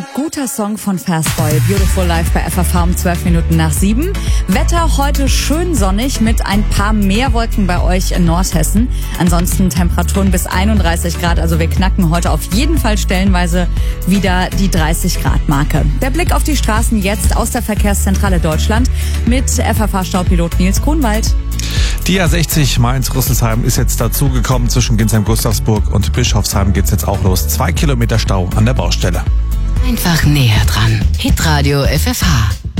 Ein guter Song von Fastboy, Beautiful Life bei FFH um 12 Minuten nach 7. Wetter heute schön sonnig mit ein paar mehr Wolken bei euch in Nordhessen. Ansonsten Temperaturen bis 31 Grad, also wir knacken heute auf jeden Fall stellenweise wieder die 30 Grad Marke. Der Blick auf die Straßen jetzt aus der Verkehrszentrale Deutschland mit FFH-Staupilot Nils Grunwald. Die A60 Mainz-Rüsselsheim ist jetzt dazugekommen. Zwischen Ginsheim-Gustavsburg und Bischofsheim geht's jetzt auch los. 2 Kilometer Stau an der Baustelle. Einfach näher dran. Hitradio FFH.